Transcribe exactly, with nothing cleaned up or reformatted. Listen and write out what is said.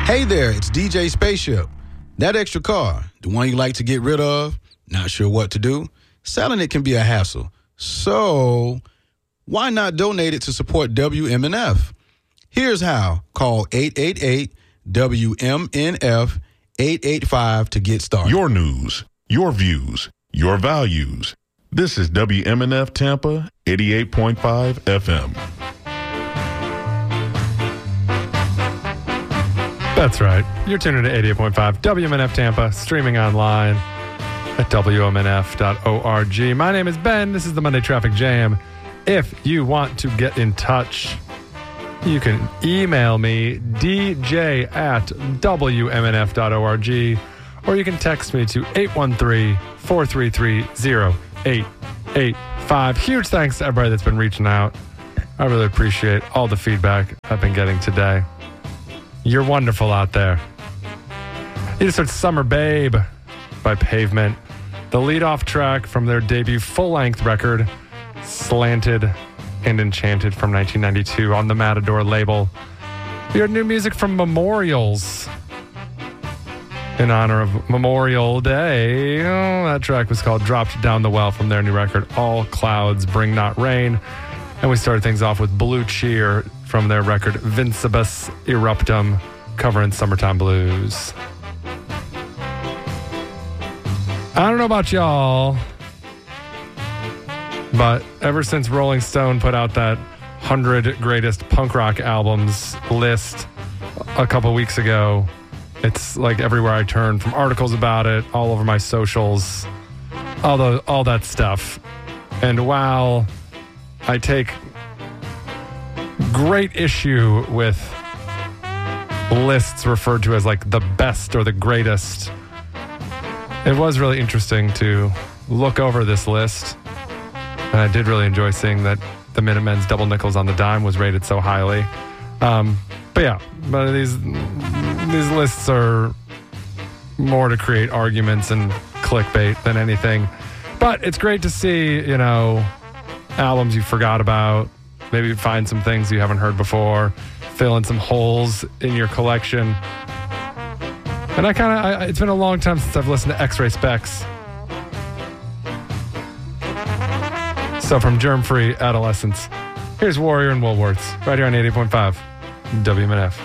Hey there, it's D J Spaceship. That extra car, the one you like to get rid of, not sure what to do? Selling it can be a hassle. So, why not donate it to support W M N F? Here's how. Call eight eight eight W M N F eight eight five to get started. Your news, your views, your values. This is W M N F Tampa eighty-eight point five F M. That's right. You're tuning to eighty-eight point five W M N F Tampa, streaming online at W M N F dot org. My name is Ben. This is the Monday Traffic Jam. If you want to get in touch, you can email me, D J at W M N F dot org, or you can text me to eight one three, four three three, zero eight eight five. Huge thanks to everybody that's been reaching out. I really appreciate all the feedback I've been getting today. You're wonderful out there. You just heard Summer Babe by Pavement, the lead-off track from their debut full-length record, Slanted and Enchanted, from nineteen ninety-two on the Matador label. We heard new music from Memorials in honor of Memorial Day. Oh, that track was called Dropped Down the Well from their new record, All Clouds Bring Not Rain. And we started things off with Blue Cheer from their record Vincibus Eruptum, covering Summertime Blues. I don't know about y'all, but ever since Rolling Stone put out that one hundred greatest punk rock albums list a couple weeks ago, it's like everywhere I turn, from articles about it, all over my socials, all, the, all that stuff. And while I take great issue with lists referred to as like the best or the greatest, it was really interesting to look over this list. And I did really enjoy seeing that the Minutemen's Double Nickels on the Dime was rated so highly. Um, but yeah, but these these lists are more to create arguments and clickbait than anything. But it's great to see, you know, albums you forgot about, maybe find some things you haven't heard before, fill in some holes in your collection. And I kind of, it's been a long time since I've listened to X-Ray Specs. So from Germ-Free Adolescence, here's Warrior and Woolworths, right here on eighty point five W M N F.